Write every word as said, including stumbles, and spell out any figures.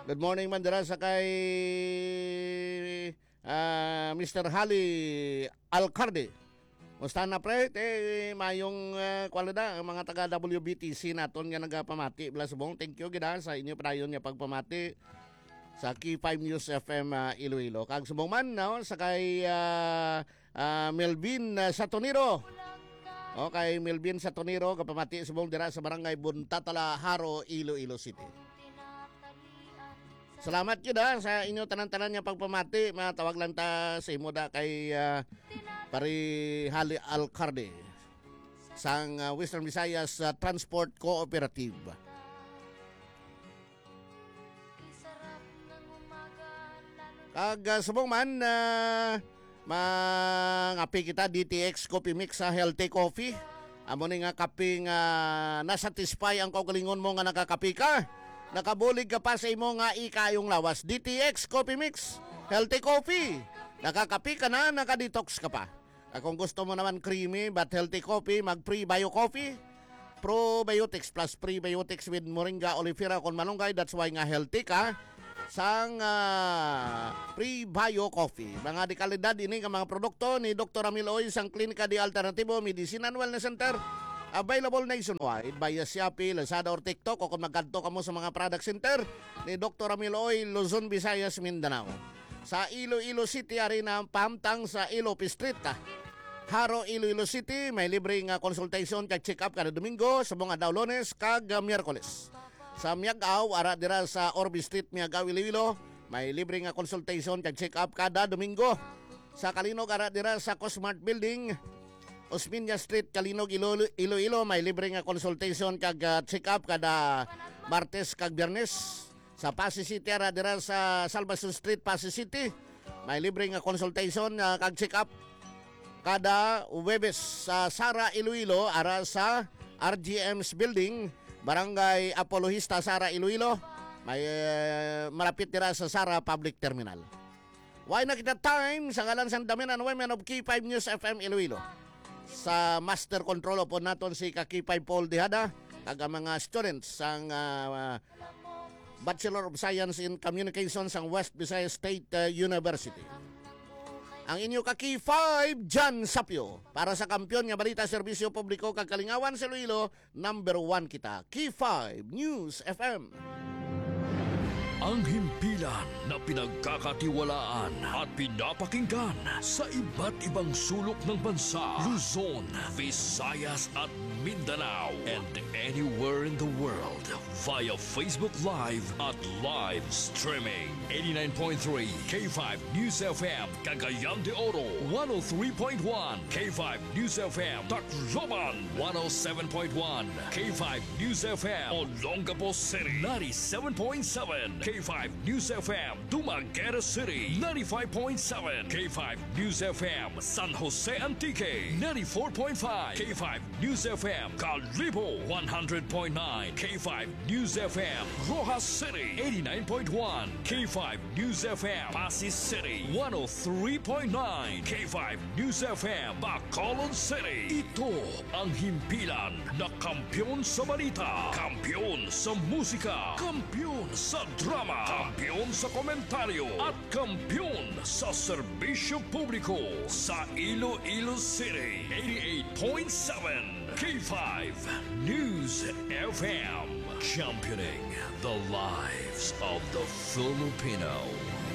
Good morning man dira sa kay ah, mister Hali Alcarde. Musta na pre? Eh, mayong uh, kwalida ang mga taga W B T C naton nga nagapamati. Blasbong, thank you gida sa inyo padayon nga pagpamati sa Key five News F M uh, Iloilo. Kag subong man no, sa kay uh, uh, Melvin uh, Satoniro. O kay Melvin Satoniro kapamati subong dira sa barangay Buntatala, Haro, Iloilo City. Salamat yun ha, sa inyo tanan-tanan nga pagpamati. Matawag lang ta sa imo da kay uh, Pari Hali Alcarde sang uh, Western Visayas uh, Transport Cooperative. Kag uh, subong man uh, mangapi kita D T X Coffee Mix sa Healthy Coffee. Amo ni nga kaping uh, nasatisfy ang kaugalingon mo nga nakakapi ka. Nakabulig ka pa sa imo nga ikayong lawas. D T X Coffee Mix, Healthy Coffee. Nakakapi ka na, nakadetox ka pa. Kung gusto mo naman creamy but healthy coffee, mag pre-bio coffee. Probiotics plus prebiotics with moringa oleifera con malunggay. That's why nga healthy ka. Sang uh, pre-bio coffee. Mga di kalidad ini nga mga produkto ni Doctor Ramil Oy sang Klinika di Alternativo Medicine and Wellness Center. Available nationwide via Shopee, Lazada or TikTok o kung magkanto ka mo sa mga product center ni Doctor Ramil Oy, Luzon, Visayas, Mindanao. Sa Iloilo City, arena pamtang sa Ilope Street. Haro, Iloilo City, may libreng uh, consultation kag check-up kada Domingo sa mga daw Lunes kag uh, Miyerkules. Sa Miagaw, ara dira sa Orbi Street, Miagaw, Iloilo, may libreng uh, consultation kag check-up kada Domingo. Sa Kalinog, ara dira sa Cosmart Building, Osmeña Street, Kalinog, Iloilo, Iloilo, may libre nga consultation kag uh, check-up kada Martes kag Biyernes. Sa Pasig City, ara dira sa Salvacion Street, Pasig City, may libre nga consultation uh, kag check-up kada Huwebes. Sa Sara, Iloilo, ara sa R G M's Building, Barangay Apologista, Sara, Iloilo, may uh, malapit dira sa Sara Public Terminal. Why na kita time sa ngalan sang Daminan Women of Key five News F M Iloilo. Sa master control po naton si Kakipay Paul Dihada kag mga students sang uh, Bachelor of Science in Communication sang West Visayas State uh, University. Ang inyo Kaki five Jan Sapio para sa kampiyon nga balita serbisyo publiko kag kalingawan sa Iloilo, number one kita Key five News F M. Ang himpilan na pinagkakatiwalaan at pinapakinggan sa iba't ibang sulok ng bansa, Luzon, Visayas at Mindanao, and anywhere in the world via Facebook Live at live streaming. eighty-nine point three K five News F M, Cagayan de Oro, one oh three point one K five News F M, Tacloban, one oh seven point one K five News F M, Olongapo City, ninety-seven point seven K five News F M, Dumaguete City, ninety-five point seven K five News F M, San Jose Antique, ninety-four point five K five News F M, Calibo, one hundred point nine K five News F M, Rojas City, eighty-nine point one K five News F M, Pasig City, one oh three point nine K five News F M, Bacolod City. Ito ang himpilan na kampyon sa balita, kampyon sa musika, kampyon sa drama, kampyon sa komentaryo at kampyon sa serbisyo publiko sa Iloilo City. eighty-eight point seven K five News F M, championing the lives of the Filipino.